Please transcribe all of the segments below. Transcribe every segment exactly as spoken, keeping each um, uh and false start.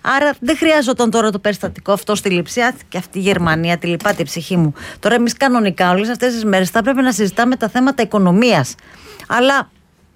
Άρα δεν χρειάζονταν τώρα το περιστατικό αυτό στη Λειψία και αυτή η Γερμανία, τη λυπάται η ψυχή μου. Τώρα εμείς κανονικά όλες αυτές τις μέρες θα πρέπει να συζητάμε τα θέματα οικονομίας. Αλλά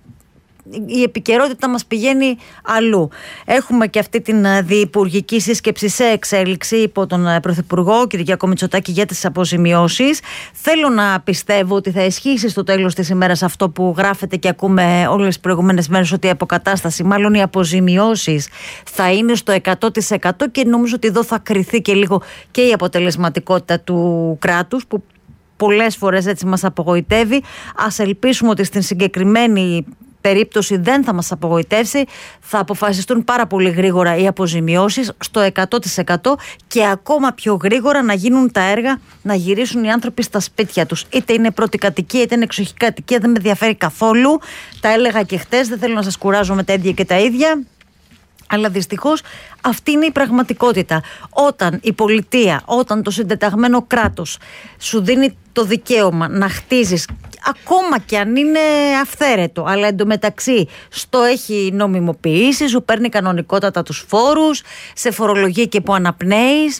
η επικαιρότητα μας πηγαίνει αλλού. Έχουμε και αυτή την διυπουργική σύσκεψη σε εξέλιξη υπό τον Πρωθυπουργό Κυριάκο Μητσοτάκη για τις αποζημιώσεις. Θέλω να πιστεύω ότι θα ισχύσει στο τέλος της ημέρας αυτό που γράφεται και ακούμε όλες τις προηγούμενες μέρες, ότι η αποκατάσταση, μάλλον οι αποζημιώσεις, θα είναι στο εκατό τοις εκατό, και νομίζω ότι εδώ θα κριθεί και λίγο και η αποτελεσματικότητα του κράτους, που πολλές φορές έτσι μας απογοητεύει. Ας ελπίσουμε ότι στην συγκεκριμένη περίπτωση δεν θα μας απογοητεύσει. Θα αποφασιστούν πάρα πολύ γρήγορα οι αποζημιώσεις στο εκατό τοις εκατό και ακόμα πιο γρήγορα να γίνουν τα έργα, να γυρίσουν οι άνθρωποι στα σπίτια τους. Είτε είναι πρώτη κατοικία είτε είναι εξοχική κατοικία, δεν με ενδιαφέρει καθόλου. Τα έλεγα και χτες, δεν θέλω να σας κουράζω με τα ίδια και τα ίδια. Αλλά δυστυχώς αυτή είναι η πραγματικότητα. Όταν η πολιτεία, όταν το συντεταγμένο κράτος σου δίνει το δικαίωμα να χτίζεις, ακόμα και αν είναι αυθαίρετο, αλλά εντωμεταξύ στο έχει νομιμοποιήσει, σου παίρνει κανονικότατα τους φόρους, σε φορολογεί και που αναπνέεις,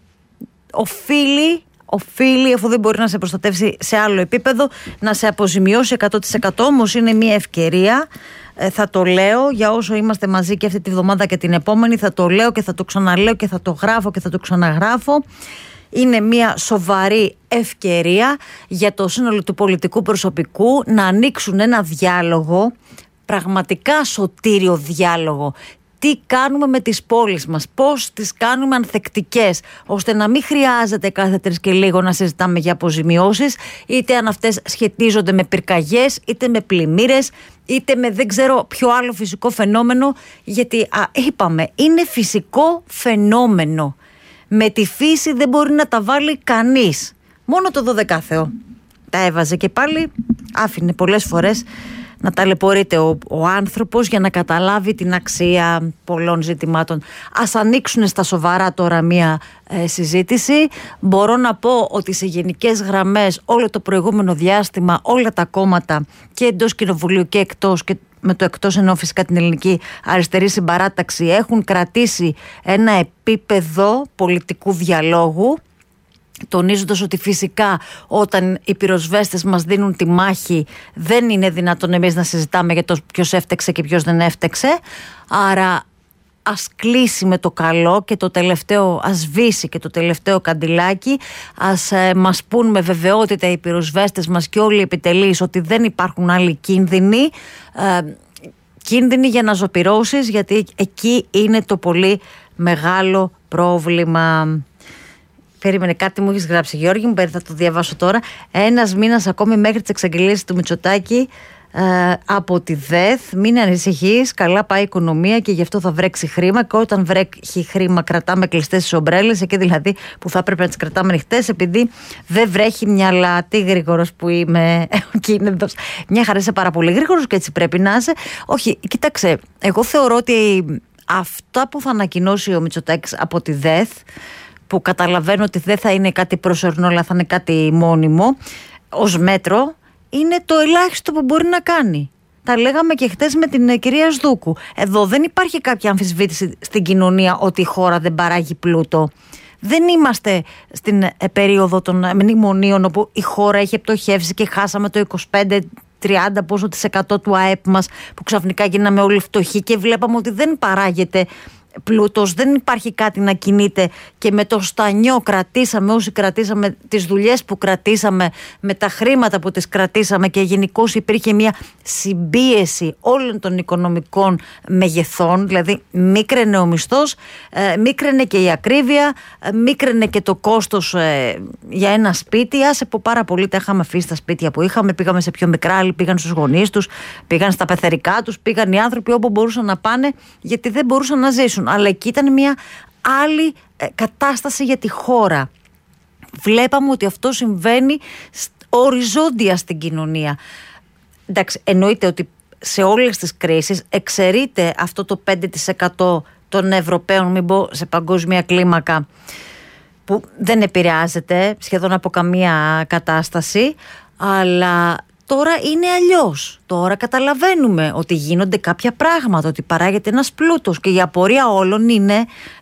οφείλει, οφείλει, αφού δεν μπορεί να σε προστατεύσει σε άλλο επίπεδο, να σε αποζημιώσει εκατό τοις εκατό. Όμως είναι μια ευκαιρία. Ε, θα το λέω για όσο είμαστε μαζί και αυτή τη βδομάδα και την επόμενη, θα το λέω και θα το ξαναλέω και θα το γράφω και θα το ξαναγράφω. Είναι μια σοβαρή ευκαιρία για το σύνολο του πολιτικού προσωπικού να ανοίξουν ένα διάλογο, πραγματικά σωτήριο διάλογο. Τι κάνουμε με τις πόλεις μας, πώς τις κάνουμε ανθεκτικές, ώστε να μην χρειάζεται κάθε τρεις και λίγο να συζητάμε για αποζημιώσεις, είτε αν αυτές σχετίζονται με πυρκαγιές, είτε με πλημμύρες, είτε με δεν ξέρω ποιο άλλο φυσικό φαινόμενο, γιατί α, είπαμε, είναι φυσικό φαινόμενο. Με τη φύση δεν μπορεί να τα βάλει κανείς. Μόνο το δωδεκάθεο τα έβαζε και πάλι άφηνε πολλές φορές να ταλαιπωρείται ο, ο άνθρωπος για να καταλάβει την αξία πολλών ζητημάτων. Ας ανοίξουν στα σοβαρά τώρα μία ε, συζήτηση. Μπορώ να πω ότι σε γενικές γραμμές όλο το προηγούμενο διάστημα όλα τα κόμματα και εντός κοινοβουλίου και εκτός, και με το εκτός εννοώ φυσικά την ελληνική αριστερή συμπαράταξη, έχουν κρατήσει ένα επίπεδο πολιτικού διαλόγου, τονίζοντας ότι φυσικά όταν οι πυροσβέστες μας δίνουν τη μάχη δεν είναι δυνατόν εμείς να συζητάμε για το ποιος έφτεξε και ποιος δεν έφτεξε. Άρα ας κλείσει με το καλό και το τελευταίο, ας σβήσει και το τελευταίο καντιλάκι, ας ε, μας πούν με βεβαιότητα οι πυροσβέστες μας και όλοι οι επιτελείς ότι δεν υπάρχουν άλλοι κίνδυνοι, ε, κίνδυνοι για ναζοπυρώσεις, γιατί εκεί είναι το πολύ μεγάλο πρόβλημα. Περίμενε, κάτι μου έχεις γράψει, Γιώργη μου, θα το διαβάσω τώρα. Ένας μήνας ακόμη μέχρι τις εξαγγελίες του Μητσοτάκη ε, από τη ΔΕΘ. Μην ανησυχείς, καλά πάει η οικονομία και γι' αυτό θα βρέξει χρήμα. Και όταν βρέχει χρήμα, κρατάμε κλειστές τις ομπρέλες, εκεί δηλαδή που θα έπρεπε να τις κρατάμε ανοιχτές, επειδή δεν βρέχει μυαλά. Τι γρήγορος που είμαι, ο κίνητος. Μια χαρά, είσαι πάρα πολύ γρήγορος και έτσι πρέπει να είσαι. Όχι, κοίταξε, εγώ θεωρώ ότι αυτά που θα ανακοινώσει ο Μητσοτάκης από τη ΔΕΘ, που καταλαβαίνω ότι δεν θα είναι κάτι προσωρινό, αλλά θα είναι κάτι μόνιμο ως μέτρο, είναι το ελάχιστο που μπορεί να κάνει. Τα λέγαμε και χτες με την κυρία Σδούκου. Εδώ δεν υπάρχει κάποια αμφισβήτηση στην κοινωνία ότι η χώρα δεν παράγει πλούτο. Δεν είμαστε στην περίοδο των μνημονίων όπου η χώρα έχει πτωχεύσει και χάσαμε το είκοσι πέντε τριάντα πόσο της εκατό του ΑΕΠ μας, που ξαφνικά γίναμε όλοι φτωχοί και βλέπαμε ότι δεν παράγεται πλούτος, δεν υπάρχει κάτι να κινείται, και με το στανιό κρατήσαμε όσοι κρατήσαμε, τις δουλειές που κρατήσαμε, με τα χρήματα που τις κρατήσαμε, και γενικώς υπήρχε μια συμπίεση όλων των οικονομικών μεγεθών, δηλαδή μίκραινε ο μισθός, ε, μίκραινε και η ακρίβεια, ε, μίκραινε και το κόστος ε, για ένα σπίτι. Άσε που πάρα πολύ τα είχαμε αφήσει στα σπίτια που είχαμε, πήγαμε σε πιο μικρά, άλλοι πήγαν στους γονείς τους, πήγαν στα πεθερικά τους, πήγαν οι άνθρωποι όπου μπορούσαν να πάνε, γιατί δεν μπορούσαν να ζήσουν. Αλλά εκεί ήταν μια άλλη ε, κατάσταση για τη χώρα. Βλέπαμε ότι αυτό συμβαίνει οριζόντια στην κοινωνία. Εντάξει, εννοείται ότι σε όλες τις κρίσεις εξαιρείται αυτό το πέντε τοις εκατό των Ευρωπαίων, μην πω σε παγκόσμια κλίμακα, που δεν επηρεάζεται σχεδόν από καμία κατάσταση, αλλά τώρα είναι αλλιώς. Τώρα καταλαβαίνουμε ότι γίνονται κάποια πράγματα, ότι παράγεται ένας πλούτος, και η απορία όλων είναι